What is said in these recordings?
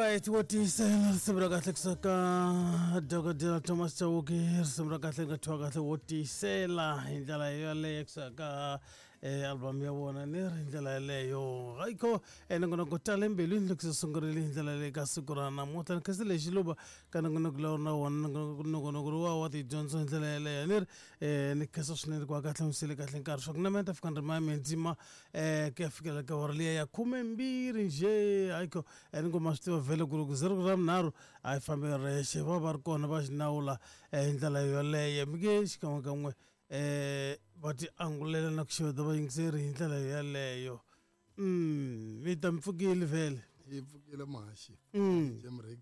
Alright, what is Simrakatlexaka Dogadilla Thomas Chawki, Simrakatleka, what is Sela, Indala Alexaka, album Yawana near Indala Leo, Raiko, and I'm going to go tell him Belin looks a Sungari Indala Sukurana, Motan Castle, Kanagano, no one no grow what the Johnson Indala, Nikasos Quagatam Silicatlin Carshoknament of Kandrama, Zima, Kefka Kawarlia, Kumembi, Rinje, Aiko, and go must have velo guru zergram naru ai famere sheva barko na bash naula indala yole yemge shkamwe bati angule naksho da bingser indala yole yo vitam fugil vel ifukile mashi Rex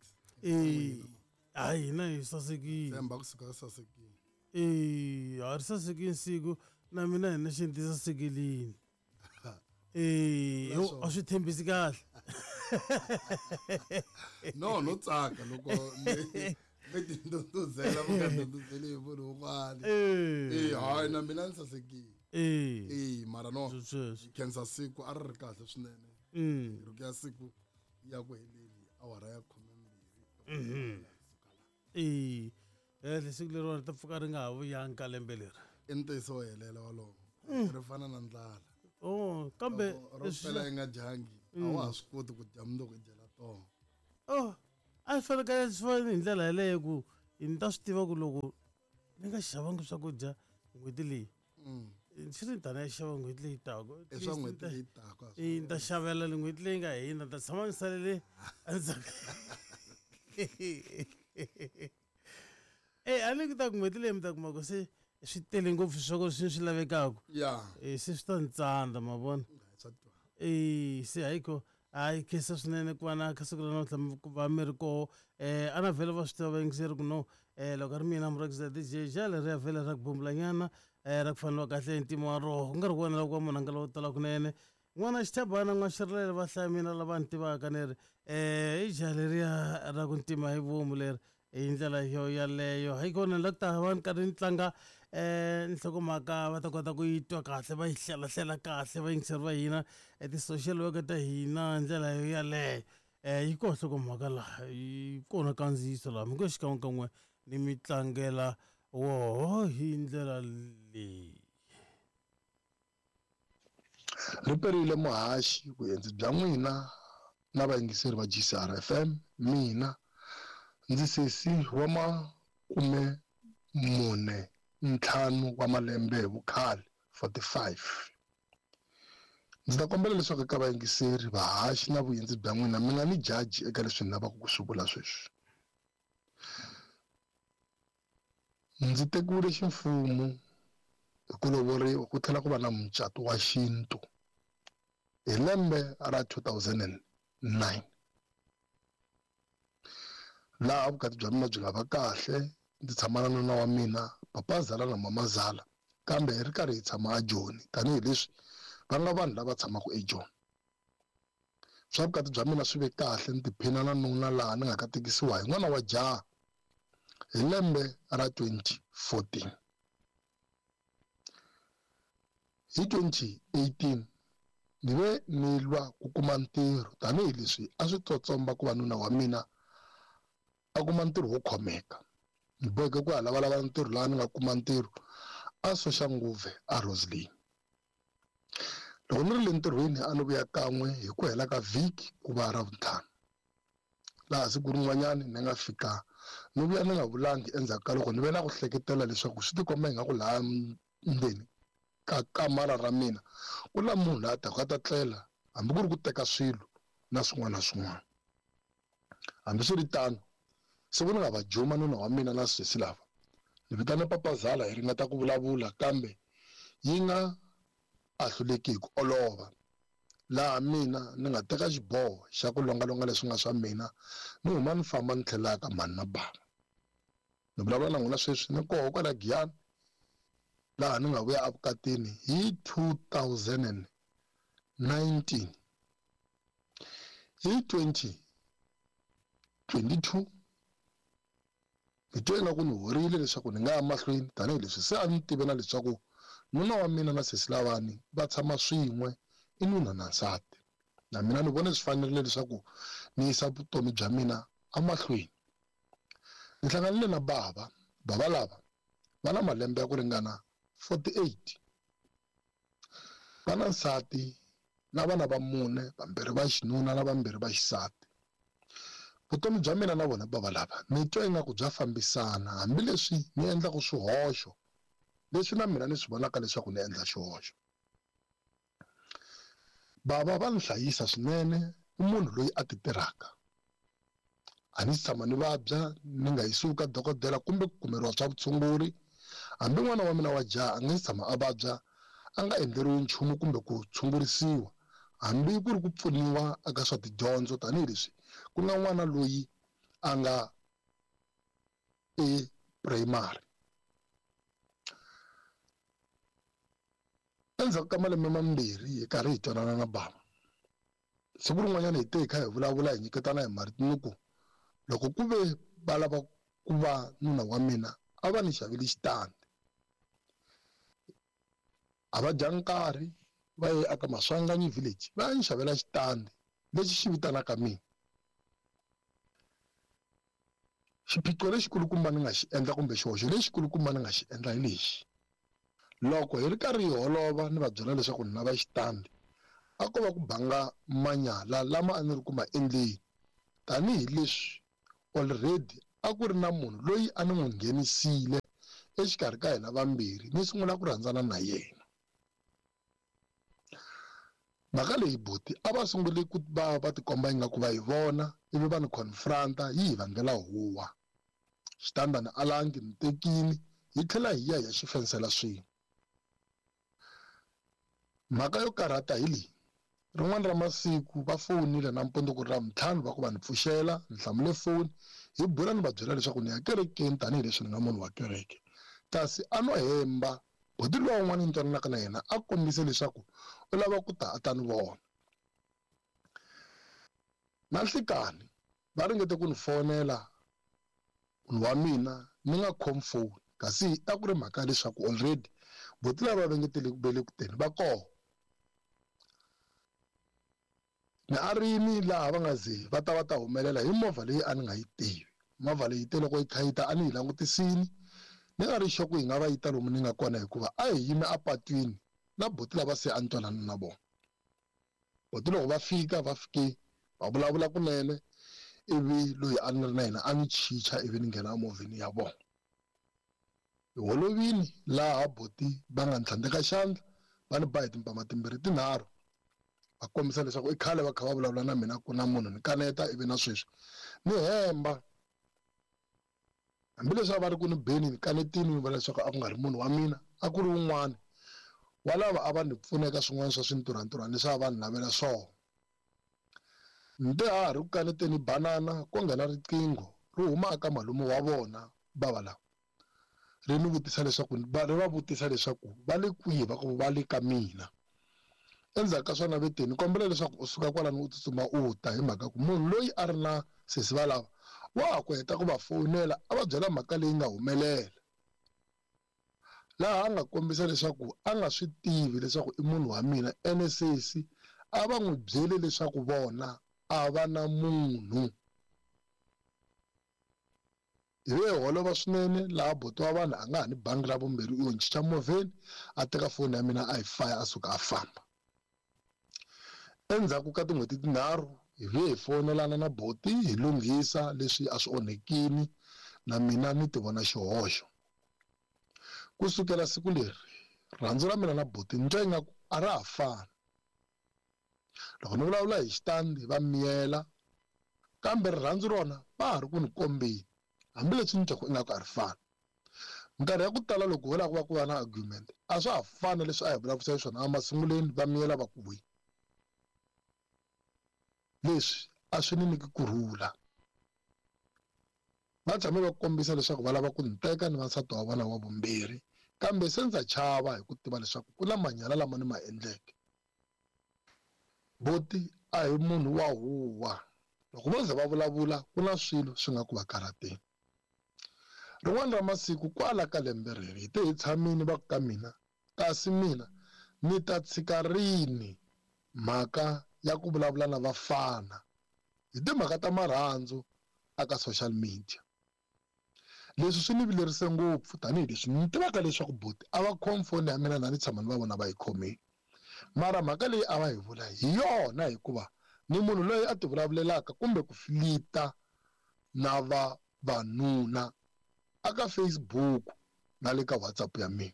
ai na isaseki semba kusuka saseki arsaseki sigo na mina na shintisa sigilini acho tembisikal no tsaka loko medindozela mukandozela ivulo kwali hayi na mina nisaseki mara no kenza siku arri kahle swinene loko ya siku ya ku heleli awara ya 12 lesiku lero ta pfuka ri nga ha vuyangi ka lembe leri intiso helela walowo ri fana na ndlala kambe ropela inga jangi awa swi koti ku dyamdo ku jela to a fana ka sifana indlela yeleyo ku ni ta swi tiva ku loko ni nga xavangi swakudya n'hweti leyi swi ri tani ya xava n'hweti leyi taka swa n'hweti leyi taka ni ta xavela n'hweti leyi nga hina ta tshama ni salele endzhaku a ni ku ta ku n'hweti leyi mi ta kuma ku se swi tele ngopfu swakudya swi lavekaka se swi ta ni tsandza ma vona se hayiko hayi khesa swinene ku va na siku ra namuntlha ku va mi ri koho a na vhele va swi tiva vayingiseri ku no loko ri mina murekisa DJ jale ri ya vhele ra ku bumbulanyana ra ku faneriwa kahle hi ntimo wa roho ku nga ri vona loko wa munhu a nga lowo tala kunene n'wana xithabana n'wana xirilele va hlaya mina lava ni tivaka ni ri i jale riya ra ku ntima hi vomu leri hi ndlela yaleyo hayi kona ni la ku ta va ni karhi ni tlanga nhlokomhaka va ta kota ku yi twa kahle va yi hlela kahle vayingiseri va hina ti-social worker ta hina ndlela yaleyo yi koho nhlokomhaka laha yi kona kandziyiso laha mi ngo xikan'wekan'we ni mi tlangela woho hi ndlela leyi ri perile muhaxi vuendzi bya n'wina na vayingiseri va GCR FM mina ndzi sesi wa 45 wa malembe hi vukhale 45 ndzi ta kombela leswaku eka vayingiseri vahaxi na vuendzi bya n'wina mi nga ni jaji eka leswi ni lavaka ku swi vula sweswi ndzi tekiwile ximfumo hi ku lovoriwa ku tlhela ku va na mucato wa xintu hi lembe ra 2009 laha vukati bya mina byi nga va kahle ndzi tshama na nuna wa mina papa Zala na mama Zala kambe hi ri karhi hi tshama a Joni tanihileswi va nga vanhu lava tshamaka eJoni swa vukati bya mina swi ve kahle ni tiphina na nuna laha ni nga katekisiwa hi n'wana wa jaha hi lembe ra 2014 hi 2018 ni ve ni lwa ku kuma ntirho tanihileswi a swi tsotsomba ku va nuna wa mina a kuma ntirho wo khomeka ni boheke ku ya lavalava ntirho laha ni nga kuma ntirho a Soshanguve a Roslyn loko ni ri le ntirhweni a ni vuya kan'we hi ku hela ka vhiki ku va ra vuntlhanu laha siku rin'wanyani ni nga fika ni vuya ni nga vulangi endzhaku ka loko ni ve na ku hleketela leswaku swi tikomba hi nga ku laha ndzeni ka kamara ra mina ku la munhu laha taka a ta tlela hambi ku ri ku teka swilo na swin'wana na swin'wana hambi swi ri tano se ku ni nga va juma nuna wa mina na sesi lava ni vitana papa Zala hi ringeta ku vulavula kambe yi nga ahluleki hi ku olova laha mina ni nga teka xiboho xa ku longalonga leswi nga swa mina ni huma ni famba ni tlhelaka ka mani na bava ni vulavula na n'wina sweswi ni koho kwala Giyani laha ni nga vuya evukatini hi 2019 hi 2022 ni twe ingaku ni horile leswaku ni nga ya mahlweni tanihileswi se a ni tive na leswaku nuna wa mina na sesi lavani va tshama swin'we i nuna na nsati na mina ni vona swi fanerile leswaku ni yisa vutomi bya mina amahlweni. Ni hlanganile na baba lava va na malembe ya ku ringana 48, va na nsati na vana va mune, vambirhi va xinuna na vambirhi va xisati. Vutomi bya mina na vona bava lava ni twa ingaku bya fambisana, hambileswi ni endlaku swihoxo leswi na mina ni swi vonaka leswaku ni endla xihoxo. Baba va ni hlayisa swinene, i munhu loyi a ti tirhaka. A ni tshama ni vabya ni nga yisiwi ka dokodela kumbe ku kumeriwa swa vutshunguri. Hambi n'wana wa mina wa jaha a nga si tshama a vabya a nga endleriwi nchumu kumbe ku tshungurisiwa, hambi ku ri ku pfuniwa aka swa tidyondzo, tanihileswi ku nga n'wana loyi a nga e-primary. Endzhaku ka malembe mambirhi hi karhi hi twanana na baba, siku rin'wanyana hi te hi kha hi vulavula hi nyiketana hi marito ni ku loko ku ve va lava ku va nuna wa mina a va ni xaveli xitandi. A va dya nkarhi va ye aka Maswanganyi village va ya ni xavela xitandi lexi xi vitanaka mina. Xiphiqo lexikulukumba ni nga xi endla kumbe xihoxo lexikulukumba ni nga xi endla hi lexi: loko hi ri karhi hi holova ni va byela leswaku ni lava xitandi, a ko va ku banga manyala lama a ni ri ku ma endleni, tanihileswi already a ku ri na munhu loyi a ni n'wi nghenisile exikarhi ka hina vambirhi ni sungula ku rhandzana na yena. Mhaka leyi buti a va sungule ku va tikomba ingaku va hi vona ivi va ni confront-a yi hi vangela huwa. Xitandi a ni alangi, ni tekini, hi tlhela hi ya hi ya xi fensela swin'we. Mhaka yo karhata hi leyi: rin'wana ra masiku va fonile nampundzu ku ri Ravutlhanu va ku va ni pfuxela, ni hlamule foni, hi bula ni va byela leswaku ni ya kerekeni tanihileswi ni nga munhu wa kereke. Kasi a no hemba buti lowa wun'wana ni twananaka na yena a kombise leswaku u lava ku ta a ta ni vona. Na nhlikani va ringete ku ni fonela munhu wa mina ni nga khomi foni, kasi a ku ri mhaka leswaku already buti lava va ngetele ku belekuteni va kona. Ni a rini laha va nga ze va ta humelela hi movha leyi a ni nga yi tivi. Movha leyi te loko yi kha yi ta a ni yi langutisini, ni nga ri xoko yi nga va yi ta lomu ni nga kona hikuva a hi yime apatwini na buti lava se a ni twanana na vona. Buti loko va fike va vulavula kunene, ivi loyi a ni ri na yena a ni chicha ivi ni nghena emovheni ya vona. Hi holovini laha buti va nga ni tlhandleka xandla, va ni ba hi timpama timbirhi tinharhu, va kombisa leswaku i khale va kha va vulavula na mina ku na munhu ni kaneta, ivi na sweswi ni hemba. Hambileswi a va ri ku ni beni ni kanetini ni vula leswaku a ku nga ri munhu wa mina, a ku ri wun'wana wa lava a va ni pfuna eka swin'wana swa swinturhanturhana leswi a va ni lavela swona. Ni te ha ri ku kaneteni banana ko nghena riqingho ri huma aka malume wa vona bava lava, ri ni vutisa leswaku ri va vutisa leswaku va le kwihi, va ku va le ka mina. Endzhaku ka swona vete ni kombela leswaku u suka kwalani u tsutsuma u ta, hi mhaka ku munhu loyi a ri na sesi va lava wa ha ku heta ku va fonela a va byela mhaka leyi nga humelela, laha a nga kombisa leswaku a nga swi tivi leswaku i munhu wa mina, ene sesi a va n'wi byele leswaku vona a va na munhu. Hi ve holova swinene laha buti wa vanhu a nga ha ni bangi ra vumbirhi u chicha movheni, a teka foni ya mina a yi faya a suka a famba. Endzhaku ka tin'hweti tinharhu hi ve hi fonelana na buti hi lunghisa leswi a swi onhekini, na mina ni ti vona xihoxo. Kusukela siku leri rhandzu ra mina na buti ni twa ingaku a ra ha fani. Loko ni vulavula hi xitandi va miyela, kambe rirhandzu rona va ha ri ku ni kombeni, hambileswi ni twaku ingaku a ri fani. Minkarhi ya ku tala loko ho lava ku va na argument a swa ha fani leswi a hi vulavurisa swona emasunguleni, va miyela va ku wi. Leswi a swi ni nyiki kurhula. Va tshame va kombisa leswaku va lava ku ni teka ni wansati wa vona wa vumbirhi, kambe se ndza chava hi ku tiva leswaku ku na manyala lama ni ma endleke. Buti a hi munhu wa huwa, loko vo ze va vulavula ku na swilo swi nga ku va karhateni. Rin'wana ra masiku kwala ka lembe reri hi te hi tshamini va ka mina, kasi mina ni ta tshika rini mhaka ya ku vulavula na vafana hi timhaka ta marhandzu aka social media. Leswi swi ni vilerise ngopfu tanihileswi ni tivaka leswaku buti a va khomi foni ya mina na ni tshama ni va vona va yi khomile, mara mhaka leyi a va hi vula hi yona hikuva ni munhu loyi a ti vulavulelaka kumbe ku filita na vavanuna aka Facebook na le ka WhatsApp ya mina.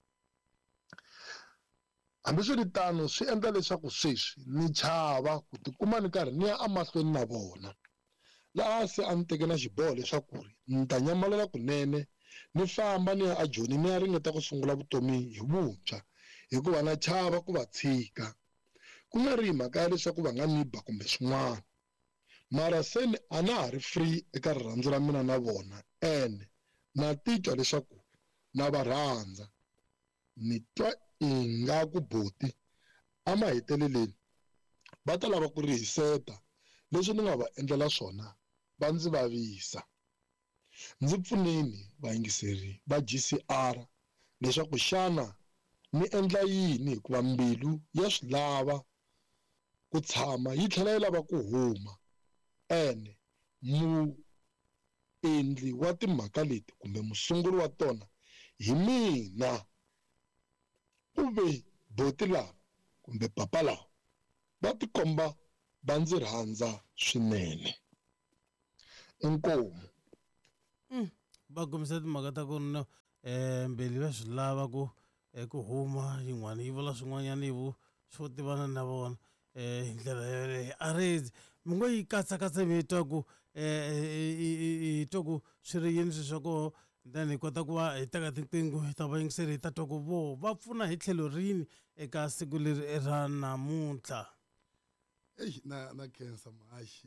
Hambiswiritano swi endla leswaku sweswi ni chava ku tikuma ni karhi ni ya amahlweni na vona, laha se a ni teke na xiboho leswaku ni ta nyamalela kunene ni famba ni ya ajoni ni ya ringeta ku sungula vutomi hi vuntshwa hikuva na chava ku va tshika. Ku nga ri mhaka ya leswaku va nga ni ba kumbe swin'wana, mara se ni a na ha ri free eka rirhandzu ra mina na vona ene na titwa leswaku na va rhandza. Ni twa ingaku buti a maheteleleni va ta lava ku rihiseta leswi ni nga va endlela swona va ndzi vavisa. Ndzi pfuneni vayingiseri va GCR leswaku xana ni endla yini hikuva mbilu ya swi lava ku tshama yi tlhela yi lava ku huma, ene muendli wa timhaka leti kumbe musunguri wa tona hi mina. Ku ve buti lava kumbe papa lava va tikomba va ndzi rhandza swinene. Inkomu. Va kombisa timhaka ta ku no mbeli va swi lava ku huma, yin'wana yi vula swin'wanyana hi swo tivana na vona hi ndlela yoleyo. A ri mi ngo yi katsakatsa mi twa ku hi twa ku swi ri yini swi swa koho, then hi kota ku va hi teka tinqingho hi ta vayingiseri hi ta twa ku vo va pfuna hi tlhelo rini eka siku leri ra namuntlha. na khensa Mahashi.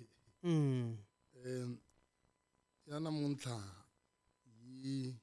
Ya namuntlha yi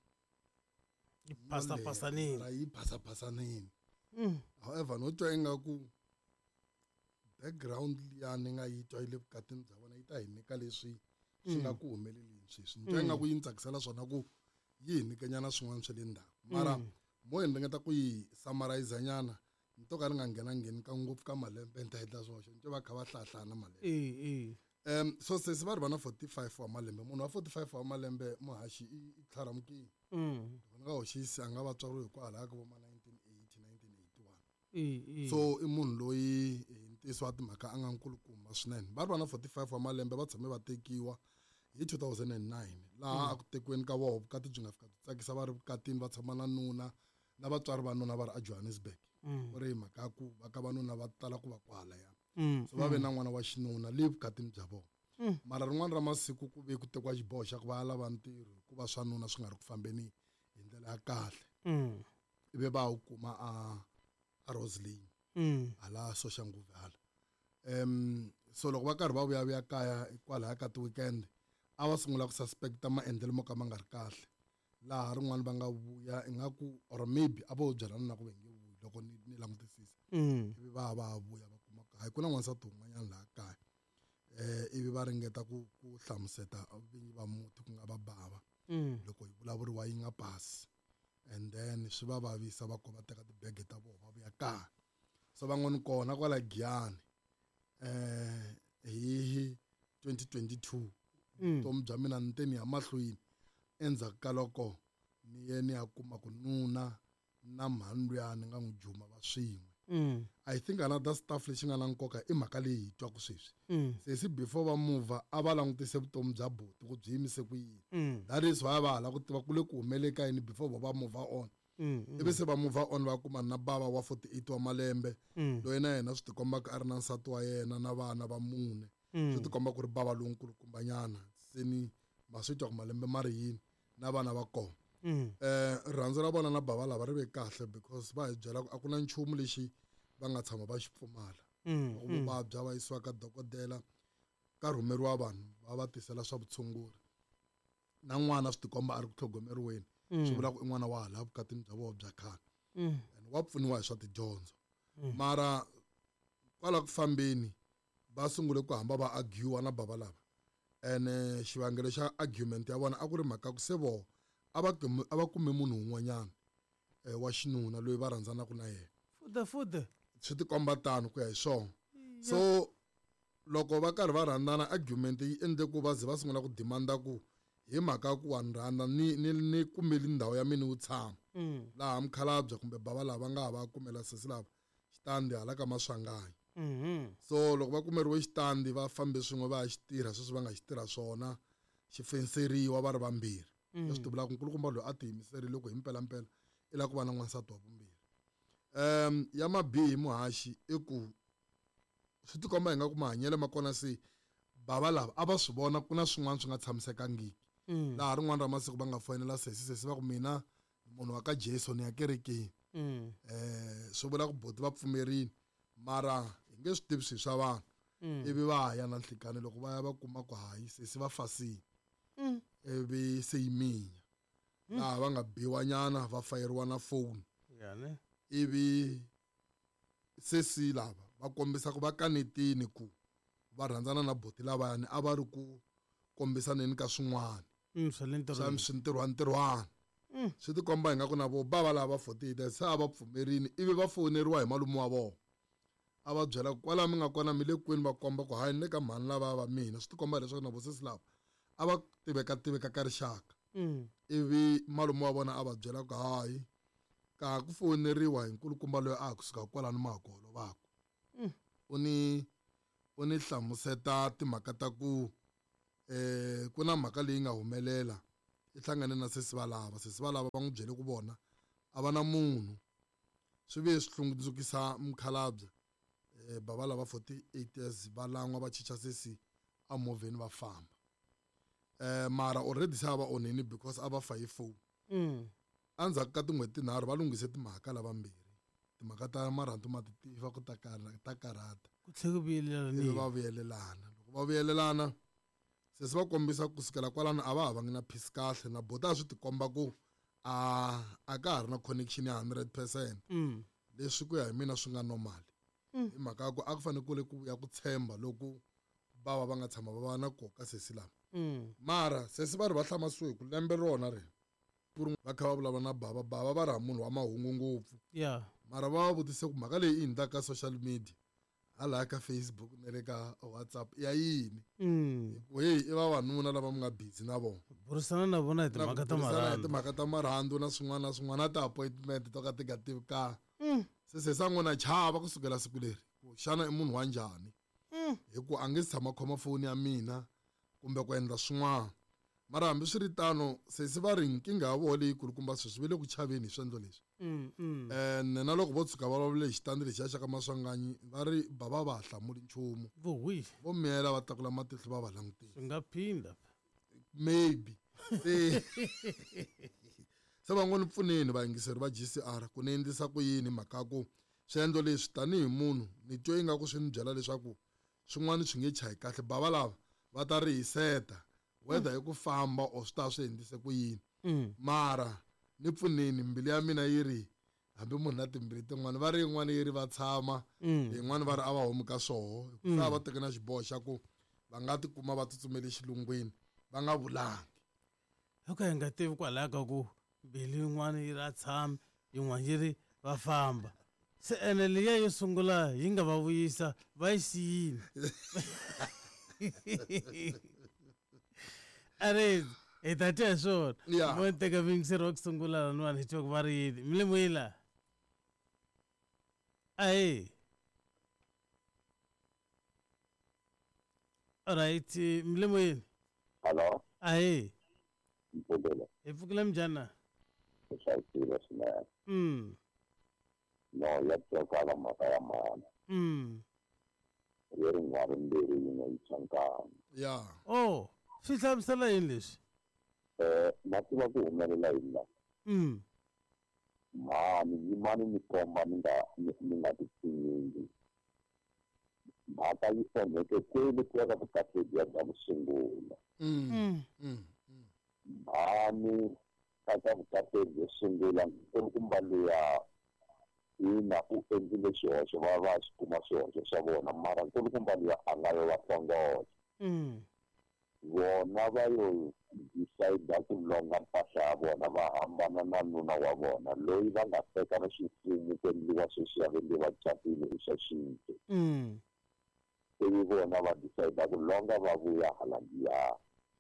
phasapasanini. However no twa ingaku background liya ni nga yi twa yi le vukatini bya vona yi ta hi nyika leswi swi nga ku humeleleni sweswi. Ni twa ingaku yi ni tsakisela swona ku yi hi nyikanyana swin'wana swa le ndzhaku, mara mo hi ringeta ku yi summarize nyana ni to ka ni nga ngheni ka ngopfu ka malembe ni ta heta swoxo ni twa va kha va hlahla na malembe. So se va ri va na 45 wa malembe, munhu wa 45 wa malembe Muhashi i tlharamukile. Ni nga hoxisi a nga vatswariwe hikwalaho ka vo ma 1980 1981. So i munhu loyi hi ntiyiso wa timhaka a nga nkulukumba swinene. Va ri va na 45 wa malembe va tshame va tekiwa hi 2009 laha a ku tekiweni ka vona vukati byi nga fika byi tsakisa. Va ri vukatini va tshama na nuna na vatswari va nuna va ri a Johannesburg. Ku ri mhaka ku va ka vanuna va tala ku va kwalaya, so va ve na n'wana wa xinuna leyi vukatini bya vona. Mara rin'wana ra masiku ku ve ku tekiwa xiboho xa ku va ya lava ntirho hikuva swa nuna swi nga ri ku fambeni hi ndlela ya kahle. Ivi va wu kuma a Roselane hala Soshanguve hala. So loko va karhi va vuya kaya hikwalaho ka ti-weekend a va sungula ku suspecta maendlelo mo ka ma nga ri kahle, laha rin'wana va nga vuya ingaku or maybe a vo byelana na ku ve nge vuyi loko ni langutisisa. Ivi va vuya va kuma kaya ku na n'wansati wun'wanyana laha kaya. Ivi va ringeta ku hlamuseta vinyi va muti ku nga va bava loko hi vulavuriwa yi nga pasi, and then swi va vavisa va ko va teka tibege ta vona va vuya kaya. So van'wani kona kwala Giyani hi 2022 vutomi bya mina ni te ni ya mahlweni endzhaku ka loko ni ye ni ya kuma ku nuna na mhani luya ni nga n'wi juma va swin'we. I think another stuff lexi nga na nkoka i mhaka leyi hi twaku sweswi. Se before va muva a va langutise vutomi bya buti ku byi yimise ku yini. That is why va hala ku tiva ku le ku humelele ka yini before va move on. Ivi se va move on va kuma na bava wa 48 wa malembe loyi na yena swi tikombaka a ri na nsati wa yena na vana va mune. Swi tikomba ku ri bava lonkulukumbanyana. Se ni ma swi twa ku malembe ma ri yini na vana va kona. Rirhandzu ra vona na bava lava ri ve kahle because va hi byela ku a ku na nchumu lexi va nga tshama va xi pfumala. Vuvabya va yisiwa ka dokodela ka rhumeriwa vanhu va va tisela swa vutshunguri na n'wana swi tikomba a ri ku tlhogomeriweni. Swi vula ku i n'wana wa hala vukatini bya vona bya khale and wa pfuniwa hi swa tidyondzo. Mara kwala ku fambeni va sungule ku hamba va argue na bava lava, ene xivangelo xa argument ya vona a ku ri mhaka ku se vona a va kume munhu un'wanyana wa xinuna loyi va rhandzanaka na yena. Fude swi tikomba tano ku ya hi swona. so loko va karhi va rhandzana argument yi endle ku va ze va sungula ku demanda ku hi mhaka ku wa ni rhandza ni kumeli ndhawu ya mina wu tshama laha mukhalabye kumbe bava lava nga ha va kumela sesi lava xitandi hala ka Maswanganyi. So loko va kumeriwe xitandi va fambe swin'we va ya xi tirha sweswi va nga xi tirha swona xi fenseriwa va ri vambirhi. Leswi ti vulaka nkulukumba loyi a ti yimiserile ku hi mpelampela i lava ku va na n'wansati wa vumbirhi. Ya mabihi muhaxi i ku swi tikomba hi nga ku mahanyelo ma kona se bava lava a va swi vona ku na swin'wana swi nga tshamisekangiki. Laha rin'wana ra masiku va nga fonela sesi va ku mina munhu wa ka Jesu ni ya kerekeni. Swi vula ku boti va pfumerini mara hi nge swi tivi swilo swa vanhu ivi va ya na nhlikani loko va ya va kuma ku hayi sesi va fasini ivi se yi minya laha va nga biwa nyana va fayeriwa na foni ivi sesi lava va kombisa ku va kanetini ku va rhandzana na boti lavayani a va ri ku kombisaneni ka swin'wana ntirhwana swi ti komba hi nga ku na vo bava lava 48 se a va pfumerini ivi va foneriwa hi malume wa vona a va byela ku kwalaho mi nga kona mi le kwini va komba ku hayi ni le ka mhani lava va mina swi ti komba leswaku na vo sesi lava a va tiveka ka rixaka ivi malume wa vona a va byela ku hayi ka ku foneriwa hi nkulukumba loyi a ha kusuka kwalano mahakolo vako u ni hlamuseta timhaka ta ku ku na mhaka leyi nga humelela i hlangane na sesi valava va n'wi byele ku vona a va na munhu swi ve swi hlundzukisa mukhalabye bava lava 48 years va lan'wa va chicha sesi a movheni va famba mara already se a va onheni because a va fa hi foni endzhaku ka tin'hweti tinharhu va lunghise timhaka lavambirhi timhaka ta marhandu ma ti tiva ku ta karhata ku tlhe ku va vuyelelana loko va vuyelelana sesi va kombisa ku sukela kwalano a va ha vangi na peace kahle na bota a swi tikomba ku a ka ha ri na connection ya 100%. Leswi ku ya hi mina swi nga normal hi mhaka ya ku a ku fanekele ku ya ku tshemba loko va nga tshama va va na koka sesi lama mara sesi va ri va hlamasiwe ku lembe rona ri va kha va vulavula na bava va ri ha munhu wa mahungu ngopfu mara va vutise ku mhaka leyi i hindaka ka social media hala ka Facebook na le ka WhatsApp ya yini heyi i vavanuna lava mi nga busy na vona burisana na vona hi timhaka ta marhandu na swin'wana na ti-appointment to ka ti nga tivikanga se sesi a n'wi na chava kusukela siku leri ku xana i munhu wa njhani hi ku a nge si tshama khoma foni ya mina kumbe ku endla swin'wana mara hambi swi ri tano sesi va ri nkingha ya vona leyikulukumba sweswi ve le ku chaveni hi swendlo leswi na loko vo tshuka va vulavule hi xitandi lexiya xa ka Maswanganyi va ri bava va ha hlamuli nchumu vo miyela va takula matihlo va va langutile swi nga phinda maybe se va ngo ni pfuneni vayingiseri va GCR ku ni endlisa ku yini mhaka ku swiendlo leswi tanihi munhu ni twe ingaku swi ni byela leswaku swin'wana swi nge chayi kahle bava lava va ta rihiseta whether hi ku famba or swi ta swi endlise ku yini mara ni pfuneni mbilu ya mina yi ri hambi munhu na timbili tin'wana va ri yin'wana yi ri va tshama yin'wana va ri a va humi ka swoho sa va teke na xiboho xa ku va nga tikuma va tsutsumele xilungwini va nga vulangi hi ka hi nga tivi kwalaho ka ku mbilu yin'wana yi ri a tshama yin'wana yi ri va famba se ene liya yo sungula yi nga va vuyisa va yi siyini are hi ta twa hi swona vo teka vingiseri wa ku sungula laniwani hi twa ku va ri yini mi le moyila ahe alright mi le moyeni Hello. ahe Mpfukile. hi pfukile njhani na Hlayisile swinene. No, ya tsakala mhaka ya mhana. Yi ri n'wana mbirhi yi nga yi tshangana. Swi hlamusela yini leswi? Na tiva ku humelela yini la. Mhani ni komba ni nga ti pfinyingi. Mhaka yi onheke kweli ku ya ka vukateki bya vusungula. Mhani ka vukateki byo sungula nkulukumba luya ina u endlile xihoxo va swi kuma swihoxo swa vona mara nkulukumba luya a nga yo va hlongoxa. Vona va yo decide ku longa mpahla ya vona va hambana na nuna wa vona loyi va nga teka na xifumu ku endliwa sweswi ya vende va catile i xa xintu. ivi vona va decide ku longa va vuya hala liya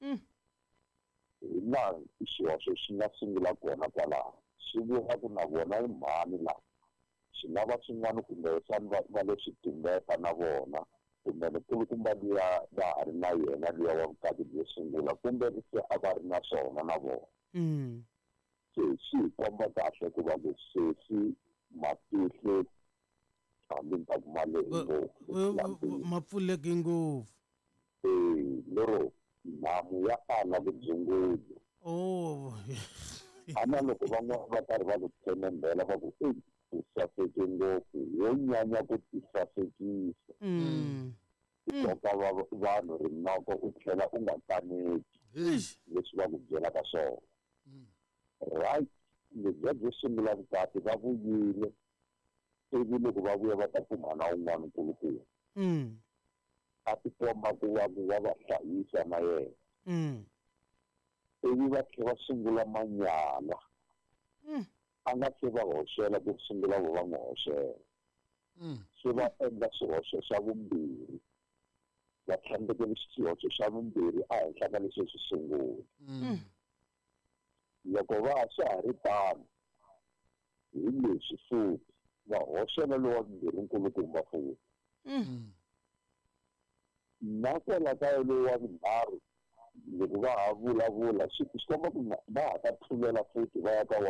hi laha xihoxo xi nga sungula kona kwalaho swi vula ku na vona i mhani laha swi lava swin'wana kumbexani va le switumbeta na vona kumbe nkulukumba liya va ha ri na yena liya wa vukati byo sungula kumbe se a va ri na swona na vona se swi hi komba kahle ku va ku sesi matihlo hambi ni ta ku ma lehi ngopfu ma pfuleki ngopfu lero nhamu ya ala vudzungulu a na loko van'wana va karhi va ku tshemembela va ku ku saseke ngopfu yo nyanya ku ti sasekisa koka vanhu rinoko u tlhela u nga kaneti leswi va ku byelaka swona right lebyiya byo sungula vukati va vuyile ivi loko va vuya va ta kuma na un'wana nkulukumba a ti komba ku va va hlayisa na yena ivi va tlhela va sungula manyala a nga se va hoxela ku sungula vo va n'wi hoxela se va endla swihoxo xa vumbirhi va tlhandlekele xihoxo xa vumbirhi a henhla ka leswi swi sungula loko va swa ha ri tano hi leswi futhi va hoxela lowa vumbirhi nkulukumba futhi na kwala ka lowa vunharhu loko va ha vulavula swi komba ku va ha ta tlhulela futhi va ya ka